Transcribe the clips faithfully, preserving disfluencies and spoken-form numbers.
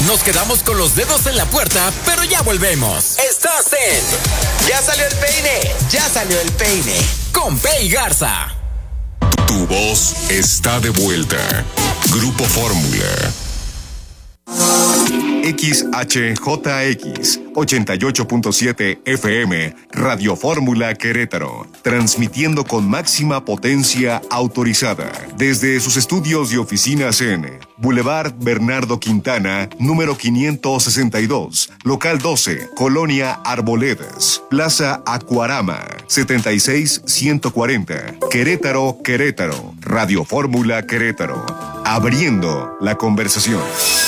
Nos quedamos con los dedos en la puerta, pero ya volvemos. Estás en Ya salió el peine, ya salió el peine. Con Pei Garza. Tu voz está de vuelta. Grupo Fórmula. X H J X ochenta y ocho punto siete F M, Radio Fórmula Querétaro, transmitiendo con máxima potencia autorizada desde sus estudios y oficinas en Boulevard Bernardo Quintana, número quinientos sesenta y dos, local doce, Colonia Arboledas, Plaza Acuarama, setenta y seis ciento cuarenta, Querétaro, Querétaro, Radio Fórmula Querétaro, abriendo la conversación.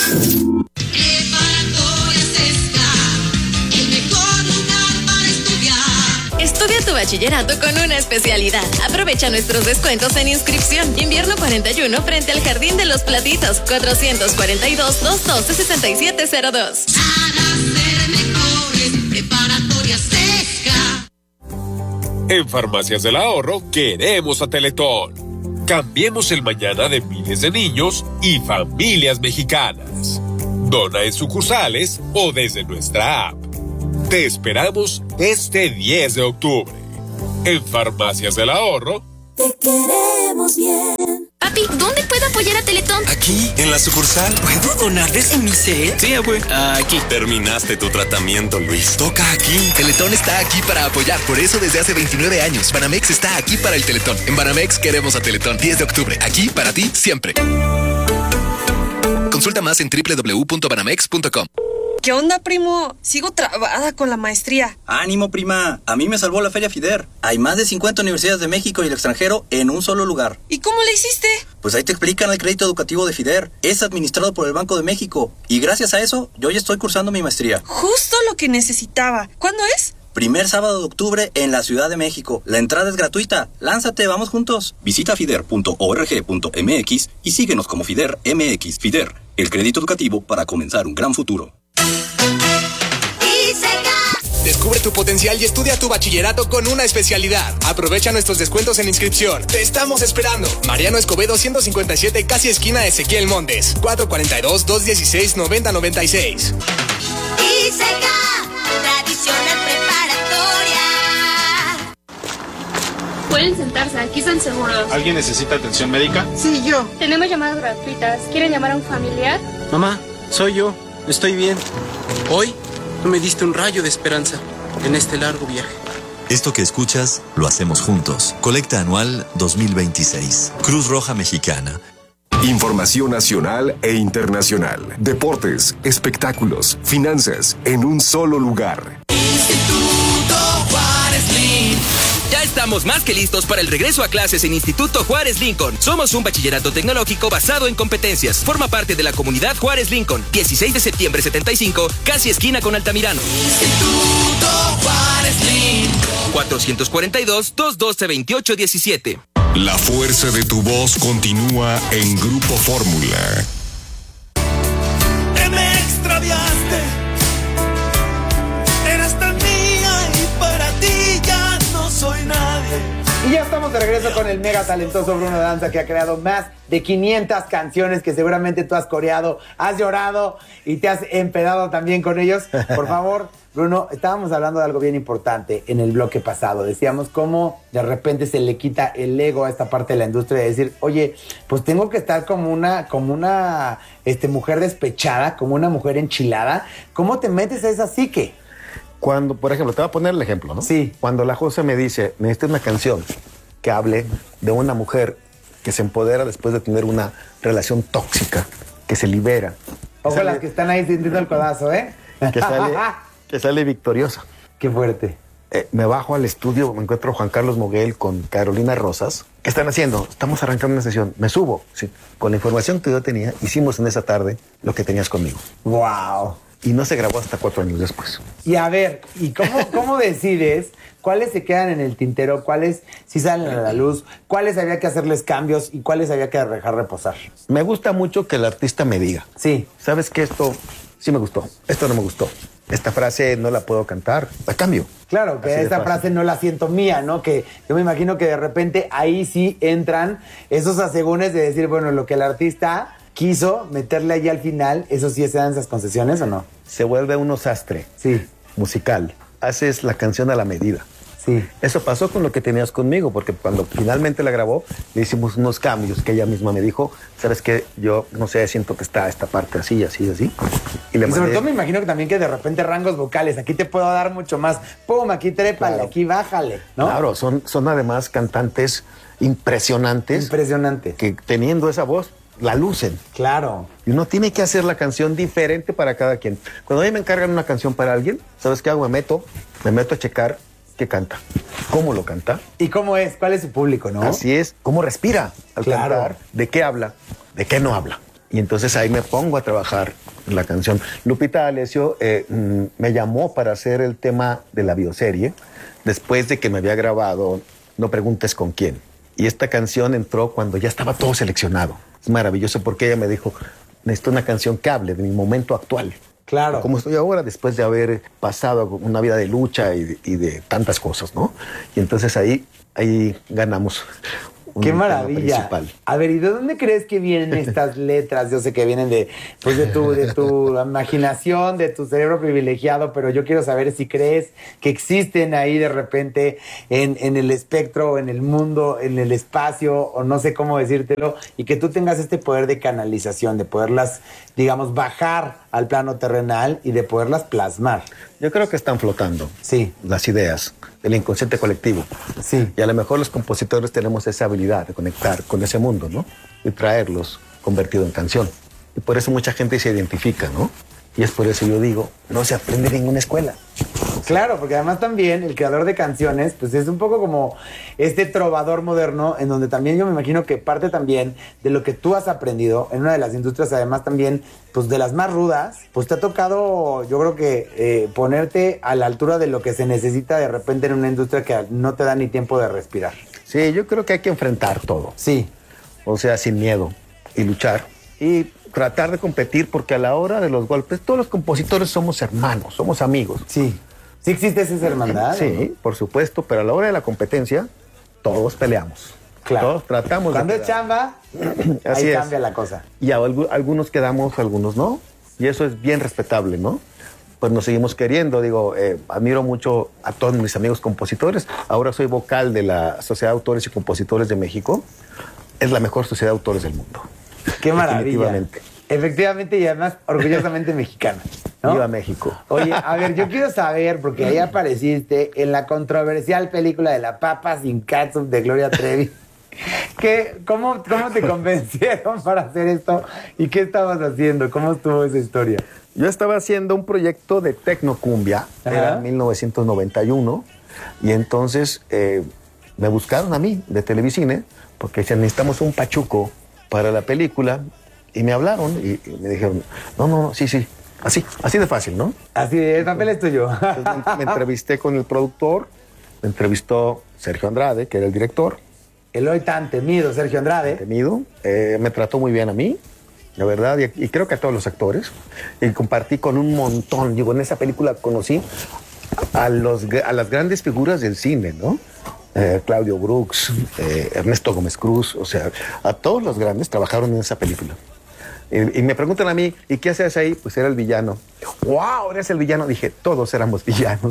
Estudia tu bachillerato con una especialidad. Aprovecha nuestros descuentos en inscripción. Invierno cuarenta y uno frente al Jardín de los Platitos. cuatrocientos cuarenta y dos, doscientos doce, sesenta y siete cero dos. Para ser mejores, preparatoria Sesca. En Farmacias del Ahorro queremos a Teletón. Cambiemos el mañana de miles de niños y familias mexicanas. Dona en sucursales o desde nuestra app. Te esperamos este diez de octubre. En Farmacias del Ahorro. Te queremos bien. Papi, ¿dónde puedo apoyar a Teletón? Aquí, en la sucursal. ¿Puedo donarles en mi C E? Sí, abue. Aquí. Terminaste tu tratamiento, Luis. Toca aquí. Teletón está aquí para apoyar. Por eso desde hace veintinueve años, Banamex está aquí para el Teletón. En Banamex queremos a Teletón. diez de octubre. Aquí para ti, siempre. Consulta más en doble u doble u doble u punto banamex punto com. ¿Qué onda, primo? Sigo trabada con la maestría. Ánimo, prima. A mí me salvó la Feria FIDER. Hay más de cincuenta universidades de México y el extranjero en un solo lugar. ¿Y cómo le hiciste? Pues ahí te explican el crédito educativo de FIDER. Es administrado por el Banco de México. Y gracias a eso, yo ya estoy cursando mi maestría. Justo lo que necesitaba. ¿Cuándo es? Primer sábado de octubre en la Ciudad de México. La entrada es gratuita. Lánzate, vamos juntos. Visita fider punto org punto m x y síguenos como FIDER M X. FIDER, el crédito educativo para comenzar un gran futuro. Descubre tu potencial y estudia tu bachillerato con una especialidad. Aprovecha nuestros descuentos en inscripción. Te estamos esperando. Mariano Escobedo ciento cincuenta y siete, casi esquina Ezequiel Montes. cuatro cuatro dos, dos uno seis, nueve cero nueve seis. ISECA, tradicional preparatoria. Pueden sentarse, aquí están seguros. ¿Alguien necesita atención médica? Sí, yo. Tenemos llamadas gratuitas. ¿Quieren llamar a un familiar? Mamá, soy yo. Estoy bien. Hoy tú me diste un rayo de esperanza en este largo viaje. Esto que escuchas, lo hacemos juntos. Colecta anual dos mil veintiséis. Cruz Roja Mexicana. Información nacional e internacional. Deportes, espectáculos, finanzas, en un solo lugar. Instituto Juárez Lincoln. Ya estamos más que listos para el regreso a clases en Instituto Juárez Lincoln. Somos un bachillerato tecnológico basado en competencias. Forma parte de la comunidad Juárez Lincoln. dieciséis de septiembre setenta y cinco, casi esquina con Altamirano. Instituto Juárez Lincoln. cuatrocientos cuarenta y dos, doscientos doce, veintiocho diecisiete. La fuerza de tu voz continúa en Grupo Fórmula. Te me extraviaste. Eras tan mía y para ti ya no soy nadie. Y ya estamos de regreso con el mega talentoso Bruno Danza, que ha creado más de quinientas canciones que seguramente tú has coreado, has llorado y te has empedado también con ellos. Por favor, Bruno, estábamos hablando de algo bien importante en el bloque pasado. Decíamos cómo de repente se le quita el ego a esta parte de la industria de decir, oye, pues tengo que estar como una, como una este, mujer despechada, como una mujer enchilada. ¿Cómo te metes a esa psique? Cuando, por ejemplo, te voy a poner el ejemplo, ¿no? Sí. Cuando la José me dice, necesito una canción que hable de una mujer que se empodera después de tener una relación tóxica, que se libera. Ojo sale, las que están ahí sintiendo el codazo, ¿eh? Que sale, que sale victoriosa. Qué fuerte. Eh, me bajo al estudio, me encuentro a Juan Carlos Moguel con Carolina Rosas. ¿Qué están haciendo? Estamos arrancando una sesión. Me subo. Sí. Con la información que yo tenía, hicimos en esa tarde lo que tenías conmigo. ¡Wow! Y no se grabó hasta cuatro años después. Y a ver, ¿y cómo, cómo decides cuáles se quedan en el tintero, cuáles sí salen a la luz, cuáles había que hacerles cambios y cuáles había que dejar reposar? Me gusta mucho que el artista me diga. Sí. ¿Sabes qué? Esto sí me gustó, esto no me gustó. Esta frase no la puedo cantar, la cambio. Claro, que esta frase no la siento mía, ¿no? Que yo me imagino que de repente ahí sí entran esos asegúnes de decir, bueno, lo que el artista quiso meterle allí al final, ¿eso sí se dan esas concesiones o no? Se vuelve uno sastre. Sí. Musical. Haces la canción a la medida. Sí. Eso pasó con lo que tenías conmigo, porque cuando finalmente la grabó, le hicimos unos cambios que ella misma me dijo, ¿sabes qué? Yo, no sé, siento que está esta parte así, así, así. Y, le y sobre mandé... todo me imagino que también que de repente rangos vocales, aquí te puedo dar mucho más, pum, aquí trépale, claro. Aquí bájale, ¿no? Claro, son, son además cantantes impresionantes. Impresionante. Que teniendo esa voz, la lucen. Claro. Y uno tiene que hacer la canción diferente para cada quien. Cuando a mí me encargan una canción para alguien, ¿sabes qué hago? Me meto, me meto a checar qué canta, cómo lo canta. ¿Y cómo es? ¿Cuál es su público, no? Así es, cómo respira al claro. cantar, de qué habla, de qué no habla. Y entonces ahí me pongo a trabajar en la canción. Lupita D'Alessio eh, me llamó para hacer el tema de la bioserie, después de que me había grabado No preguntes con quién. Y esta canción entró cuando ya estaba todo seleccionado. Es maravilloso porque ella me dijo, necesito una canción que hable de mi momento actual. Claro. Como estoy ahora, después de haber pasado una vida de lucha y de, y de tantas cosas, ¿no? Y entonces ahí, ahí ganamos. ¡Qué maravilla! A ver, ¿y de dónde crees que vienen estas letras? Yo sé que vienen de, pues de tu, de tu imaginación, de tu cerebro privilegiado, pero yo quiero saber si crees que existen ahí de repente en, en el espectro, en el mundo, en el espacio, o no sé cómo decírtelo, y que tú tengas este poder de canalización, de poderlas, digamos, bajar al plano terrenal y de poderlas plasmar. Yo creo que están flotando. Sí. Las ideas del inconsciente colectivo. Sí. Y a lo mejor los compositores tenemos esa habilidad de conectar con ese mundo, ¿no? Y traerlos convertido en canción. Y por eso mucha gente se identifica, ¿no? Y es por eso yo digo, no se aprende en ninguna escuela. Claro, porque además también el creador de canciones, pues es un poco como este trovador moderno, en donde también yo me imagino que parte también de lo que tú has aprendido en una de las industrias, además también, pues de las más rudas, pues te ha tocado, yo creo que eh, ponerte a la altura de lo que se necesita de repente en una industria que no te da ni tiempo de respirar. Sí, yo creo que hay que enfrentar todo. Sí. O sea, sin miedo y luchar y tratar de competir, porque a la hora de los golpes, todos los compositores somos hermanos, somos amigos. Sí. ¿Sí existe esa hermandad? Sí, por supuesto, pero a la hora de la competencia, todos peleamos. Claro. Todos tratamos Cuando de es chamba, Así ahí es. cambia la cosa. Y a, algunos quedamos, algunos no. Y eso es bien respetable, ¿no? Pues nos seguimos queriendo. Digo, eh, admiro mucho a todos mis amigos compositores. Ahora soy vocal de la Sociedad de Autores y Compositores de México. Es la mejor sociedad de autores del mundo. ¡Qué maravilla! Definitivamente. Efectivamente, y además orgullosamente mexicana, ¿no? Viva México. Oye, a ver, yo quiero saber, porque ahí apareciste en la controversial película de La Papa sin Catsup de Gloria Trevi. ¿Qué, cómo, ¿Cómo te convencieron para hacer esto? ¿Y qué estabas haciendo? ¿Cómo estuvo esa historia? Yo estaba haciendo un proyecto de tecnocumbia, era mil novecientos noventa y uno, y entonces eh, me buscaron a mí de Televicine, porque decían, necesitamos un pachuco para la película, y me hablaron y, y me dijeron, no, no, no, sí, sí, así, así de fácil, ¿no? Así de, el papel es tuyo. Me, me entrevisté con el productor, me entrevistó Sergio Andrade, que era el director. El hoy tan temido Sergio Andrade. Temido, eh, me trató muy bien a mí, la verdad, y, y creo que a todos los actores. Y compartí con un montón, digo, en esa película conocí a, los, a las grandes figuras del cine, ¿no? Eh, Claudio Brooks, eh, Ernesto Gómez Cruz, o sea, a todos los grandes trabajaron en esa película. Y, y me preguntan a mí, ¿y qué haces ahí? Pues era el villano. ¡Wow! ¿Eres el villano? Dije, todos éramos villanos.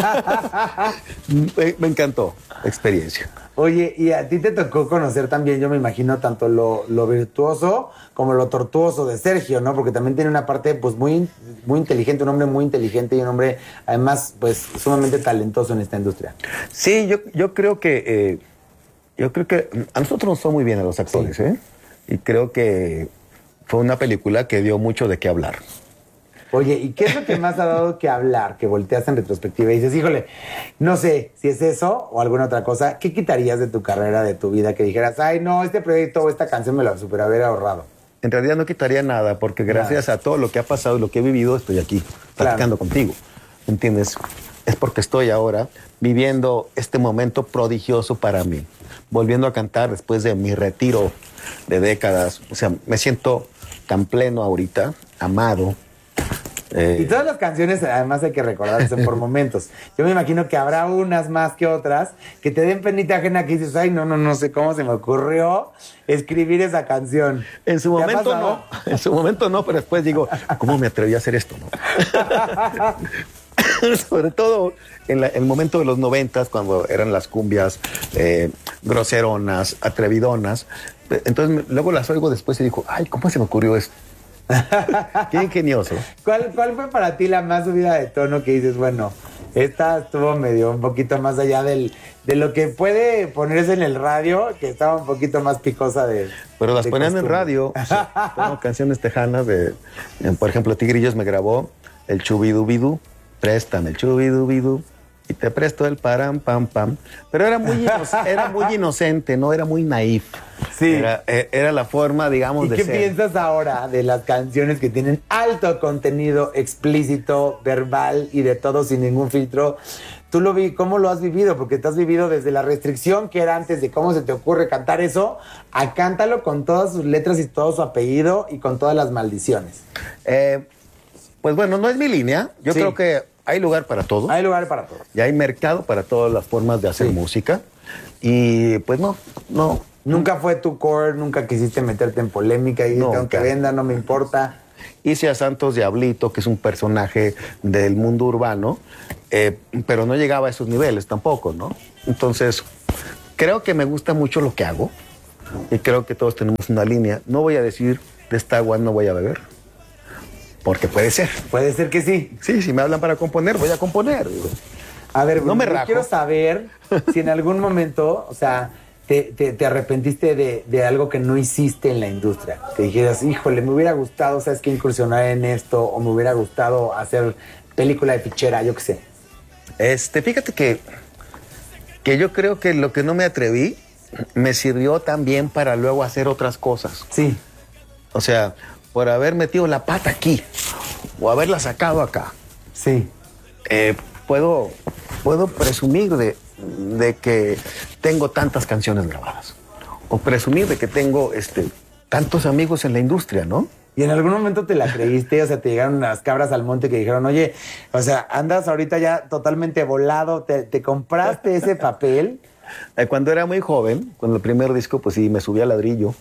me, me encantó la experiencia. Oye, y a ti te tocó conocer también, yo me imagino, tanto lo, lo virtuoso como lo tortuoso de Sergio, ¿no? Porque también tiene una parte, pues, muy, muy inteligente, un hombre muy inteligente y un hombre, además, pues, sumamente talentoso en esta industria. Sí, yo, yo creo que, eh, yo creo que a nosotros nos fue muy bien a los actores, sí. ¿eh? Y creo que fue una película que dio mucho de qué hablar. Oye, ¿y qué es lo que más ha dado que hablar? Que volteas en retrospectiva y dices, híjole, no sé si es eso o alguna otra cosa. ¿Qué quitarías de tu carrera, de tu vida? Que dijeras, ay, no, este proyecto o esta canción me la super haber ahorrado. En realidad no quitaría nada, porque gracias nada. a todo lo que ha pasado y lo que he vivido, estoy aquí, platicando claro. contigo. ¿Entiendes? Es porque estoy ahora viviendo este momento prodigioso para mí. Volviendo a cantar después de mi retiro de décadas. O sea, me siento tan pleno ahorita, amado. Eh, Y todas las canciones, además hay que recordarse por momentos. Yo me imagino que habrá unas más que otras que te den penita ajena que dices, ay, no, no, no sé cómo se me ocurrió escribir esa canción. En su ¿Te ha momento pasado? no, en su momento no, pero después digo, ¿cómo me atreví a hacer esto? No? Sobre todo en la- el momento de los noventas, cuando eran las cumbias eh, groseronas, atrevidonas. Entonces me- luego las oigo después y digo, ay, ¿cómo se me ocurrió esto? Qué ingenioso. ¿Cuál, ¿Cuál fue para ti la más subida de tono que dices, bueno, esta estuvo medio un poquito más allá del, de lo que puede ponerse en el radio, que estaba un poquito más picosa de... Pero las de ponían en costumbre? radio. O sea, tengo canciones tejanas de, eh, por ejemplo, Tigrillos me grabó el Chubidubidú, préstame el Chubidubidú y te presto el param pam pam. Pero era muy, ino- era muy inocente, no era muy naif. Sí. Era, eh, era la forma, digamos, ¿Y de qué ser. piensas ahora de las canciones que tienen alto contenido explícito, verbal y de todo sin ningún filtro? ¿Tú lo vi, cómo lo has vivido? Porque te has vivido desde la restricción que era antes de cómo se te ocurre cantar eso, a cántalo con todas sus letras y todo su apellido y con todas las maldiciones. Eh, pues bueno, no es mi línea. Yo Sí. creo que hay lugar para todo. Hay lugar para todo. Y hay mercado para todas las formas de hacer Sí. música. Y pues no, no. Nunca fue tu core, nunca quisiste meterte en polémica y Nunca. aunque venda, no me importa. Hice a Santos Diablito, que es un personaje del mundo urbano, eh, pero no llegaba a esos niveles tampoco, ¿no? Entonces, creo que me gusta mucho lo que hago y creo que todos tenemos una línea. No voy a decir de esta agua no voy a beber, porque puede ser. Puede ser que sí. Sí, si me hablan para componer, voy a componer. A ver, No me yo rajo. quiero saber si en algún momento, o sea, te, te- te arrepentiste de, de algo que no hiciste en la industria. Que dijeras, híjole, me hubiera gustado, ¿sabes qué? Incursionar en esto, o me hubiera gustado hacer película de fichera, yo qué sé. Este, fíjate que, que yo creo que lo que no me atreví me sirvió también para luego hacer otras cosas. Sí. O sea, por haber metido la pata aquí o haberla sacado acá. Sí. Eh, puedo, puedo presumir de, de que tengo tantas canciones grabadas. O presumir de que tengo este, tantos amigos en la industria, ¿no? Y en algún momento te la creíste, o sea, te llegaron las cabras al monte que dijeron, oye, o sea, andas ahorita ya totalmente volado, te, te compraste ese papel. Eh, Cuando era muy joven, cuando el primer disco, pues sí, me subí al ladrillo.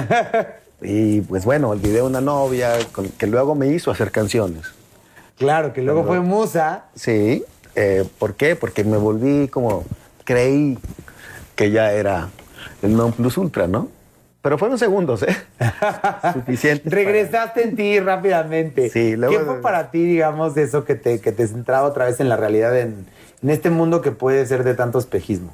Y pues bueno, olvidé una novia con- que luego me hizo hacer canciones. Claro, que luego fue musa. Sí. Eh, ¿Por qué? Porque me volví como, creí que ya era el non plus ultra, ¿no? Pero fueron segundos, ¿eh? Suficiente. Regresaste en ti rápidamente. Sí, luego- ¿Qué fue para ti, digamos, de eso que te, que te centraba otra vez en la realidad, en, en este mundo que puede ser de tanto espejismo?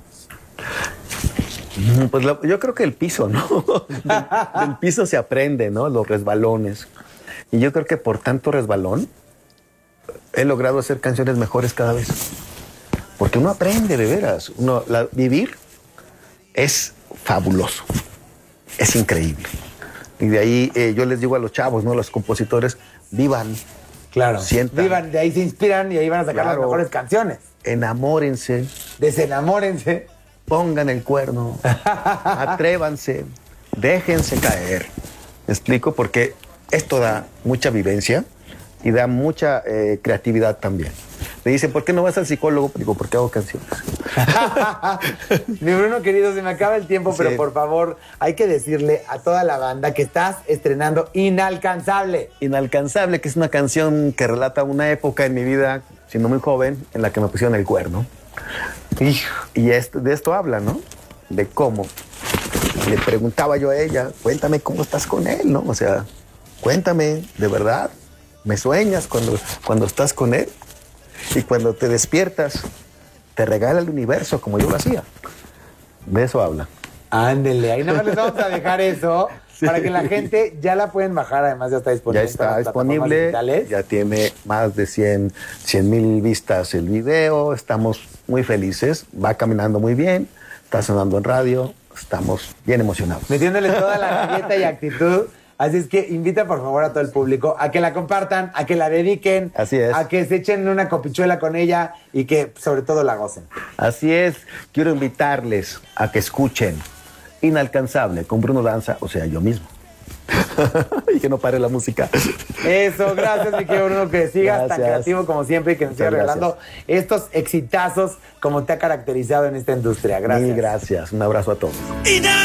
Pues lo- yo creo que el piso, ¿no? Del, del piso se aprende, ¿no? Los resbalones. Y yo creo que por tanto resbalón he logrado hacer canciones mejores cada vez. Porque uno aprende, de veras. Uno, la- vivir es fabuloso. Es increíble. Y de ahí eh, yo les digo a los chavos, ¿no? A los compositores, vivan. Claro. Sientan. Vivan, de ahí se inspiran y ahí van a sacar Claro. las mejores canciones. Enamórense. Desenamórense. Pongan el cuerno. Atrévanse. Déjense caer. ¿Me explico? Porque esto da mucha vivencia y da mucha eh, creatividad también. Me dicen, ¿por qué no vas al psicólogo? Digo, porque hago canciones. Mi Bruno querido, se me acaba el tiempo, Sí. pero por favor, hay que decirle a toda la banda que estás estrenando Inalcanzable. Inalcanzable, que es una canción que relata una época en mi vida, siendo muy joven, en la que me pusieron el cuerno. Y, y esto, de esto habla, ¿no? De cómo. Le preguntaba yo a ella, cuéntame cómo estás con él, ¿no? O sea, cuéntame, de verdad, ¿me sueñas cuando, cuando estás con él? Y cuando te despiertas, te regala el universo como yo lo hacía. De eso habla. Ándele, ahí nada más les vamos a dejar eso Sí. para que la gente ya la pueden bajar. Además, ya está disponible. Ya en todas está las plataformas disponible, digitales. ya tiene más de cien mil vistas el video, estamos muy felices, va caminando muy bien, está sonando en radio, estamos bien emocionados. Metiéndole toda la galleta y actitud. Así es que invita por favor a todo el público a que la compartan, a que la dediquen, Así es. a que se echen una copichuela con ella y que sobre todo la gocen. Así es, quiero invitarles a que escuchen Inalcanzable con Bruno Danza, o sea, yo mismo. Y que no pare la música. Eso, gracias, mi querido Bruno, que sigas Gracias. tan creativo como siempre y que nos sigas Muchas regalando estos exitazos como te ha caracterizado en esta industria. Gracias. Mil gracias. Un abrazo a todos. Y nadie